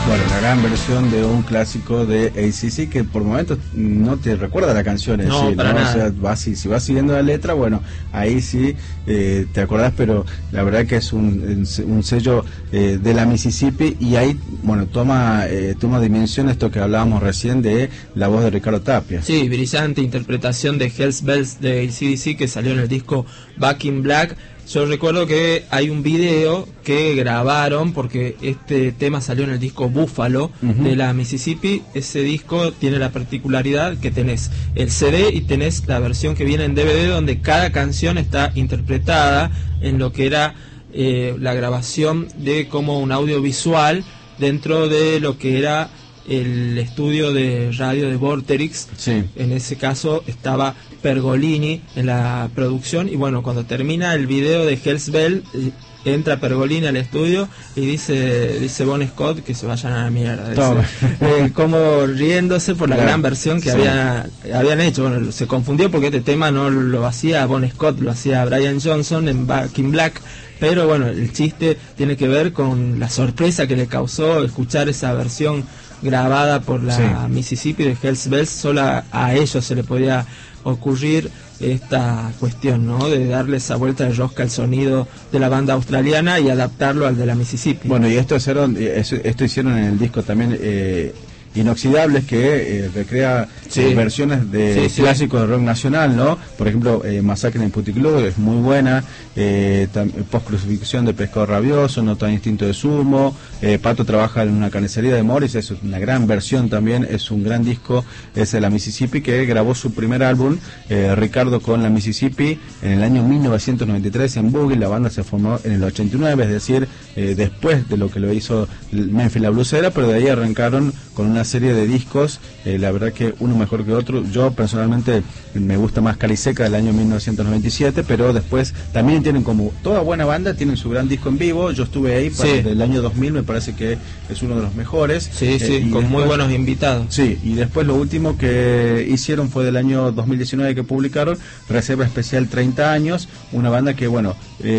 Bueno, una gran versión de un clásico de AC/DC que por momentos no te recuerda la canción en no, sí, para ¿no? nada. O sea, si vas siguiendo la letra, bueno, ahí sí te acordás, pero la verdad que es un sello de la Mississippi, y ahí, bueno, toma dimensión esto que hablábamos recién de la voz de Ricardo Tapia. Sí, brillante interpretación de Hells Bells de AC/DC que salió en el disco Back in Black. Yo recuerdo que hay un video que grabaron porque este tema salió en el disco Buffalo de la Mississippi. Ese disco tiene la particularidad que tenés el CD y tenés la versión que viene en DVD, donde cada canción está interpretada en lo que era la grabación de como un audiovisual dentro de lo que era el estudio de radio de Vorterix. Sí. En ese caso estaba Pergolini en la producción, y bueno, cuando termina el video de Hells Bell, entra Pergolini al estudio y dice Bon Scott que se vayan a la mierda. Como riéndose por la gran versión que habían hecho. Bueno, se confundió porque este tema no lo hacía Bon Scott, lo hacía Brian Johnson en Back in Black. Pero bueno, el chiste tiene que ver con la sorpresa que le causó escuchar esa versión grabada por la Mississippi de Hells Bells. Solo a ellos se le podía ocurrir esta cuestión, ¿no? De darle esa vuelta de rosca al sonido de la banda australiana y adaptarlo al de la Mississippi. Bueno, y esto hicieron en el disco también Inoxidables, que recrea versiones de clásicos de rock nacional, ¿no? Por ejemplo, Masacre en Puticlub es muy buena, Post-Crucifixión de Pescado Rabioso, No tan Instinto de Sumo, Pato trabaja en una carnicería de Morris, es una gran versión también, es un gran disco, es de la Mississippi, que grabó su primer álbum, Ricardo, con la Mississippi en el año 1993 en Boogie. La banda se formó en el 89, es decir, después de lo que lo hizo Memphis la Blusera, pero de ahí arrancaron con una serie de discos, la verdad que uno mejor que otro. Yo personalmente me gusta más Caliseca del año 1997, pero después también tienen, como toda buena banda, tienen su gran disco en vivo. Yo estuve ahí del año 2000, me parece que es uno de los mejores. Con después, muy buenos invitados. Sí, y después lo último que hicieron fue del año 2019 que publicaron, Reserva Especial 30 años, una banda que, bueno,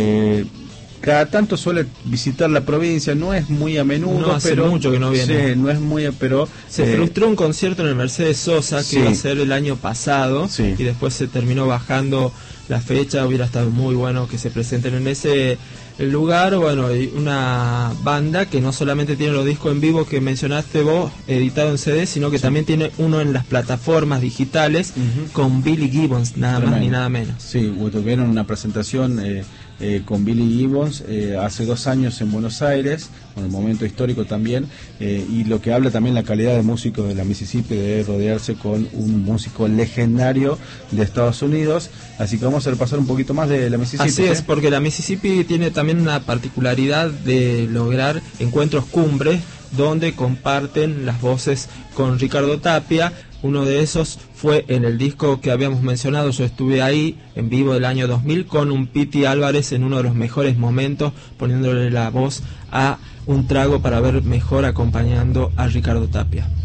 cada tanto suele visitar la provincia, no es muy a menudo, no hace pero mucho que no viene. Sí, no es muy, pero se frustró un concierto en el Mercedes Sosa que iba a ser el año pasado, y después se terminó bajando la fecha. Hubiera estado muy bueno que se presenten en ese lugar. Bueno, y una banda que no solamente tiene los discos en vivo que mencionaste vos, editado en CD, sino que también tiene uno en las plataformas digitales, con Billy Gibbons, nada más ni nada menos. Sí, tuvieron una presentación con Billy Gibbons hace 2 años en Buenos Aires, con el momento histórico también, y lo que habla también la calidad de músico de la Mississippi, de rodearse con un músico legendario de Estados Unidos. Así que vamos a repasar un poquito más de la Mississippi. Así es, porque la Mississippi tiene también una particularidad de lograr encuentros cumbres donde comparten las voces con Ricardo Tapia. Uno de esos fue en el disco que habíamos mencionado, Yo estuve ahí, en vivo del año 2000, con un Piti Álvarez en uno de los mejores momentos, poniéndole la voz a Un Trago para Ver Mejor, acompañando a Ricardo Tapia.